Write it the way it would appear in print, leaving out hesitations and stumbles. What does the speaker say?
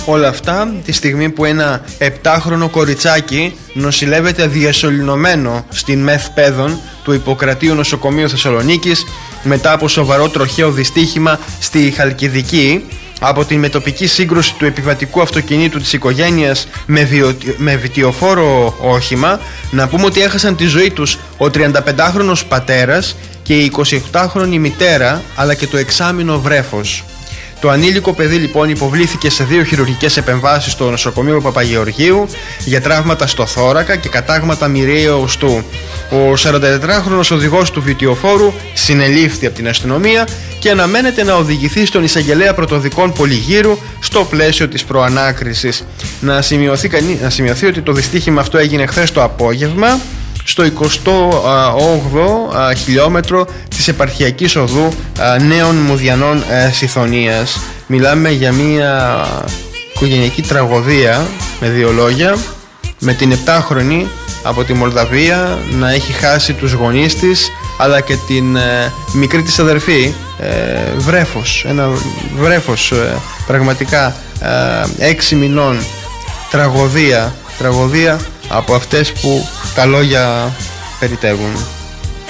Όλα αυτά τη στιγμή που ένα 7χρονο κοριτσάκι νοσηλεύεται διασωληνωμένο στην ΜΕΘ Πέδων του Ιπποκρατείου Νοσοκομείου Θεσσαλονίκης μετά από σοβαρό τροχαίο δυστύχημα στη Χαλκιδική από την μετοπική σύγκρουση του επιβατικού αυτοκινήτου της οικογένειας με βιτιοφόρο όχημα. Να πούμε ότι έχασαν τη ζωή τους ο 35χρονος πατέρας και η 28χρονη μητέρα, αλλά και το 6μηνο βρέφος. Το ανήλικο παιδί λοιπόν υποβλήθηκε σε 2 χειρουργικές επεμβάσεις στο νοσοκομείο Παπαγεωργίου για τραύματα στο θώρακα και κατάγματα μοιραίου οστού. Ο 44χρονος οδηγός του βιτιοφόρου συνελήφθη από την αστυνομία και αναμένεται να οδηγηθεί στον εισαγγελέα πρωτοδικών Πολυγύρου στο πλαίσιο της προανάκρισης. Να σημειωθεί ότι το δυστύχημα αυτό έγινε χθες το απόγευμα στο 28ο χιλιόμετρο της επαρχιακής οδού Νέων Μουδιανών Σιθωνίας. Μιλάμε για μια οικογενειακή τραγωδία, με 2 λόγια, με την 7χρονη από τη Μολδαβία να έχει χάσει τους γονείς της, αλλά και την μικρή της αδερφή, ένα βρέφος πραγματικά 6 μηνών. Τραγωδία από αυτές που τα λόγια περιτεύουν.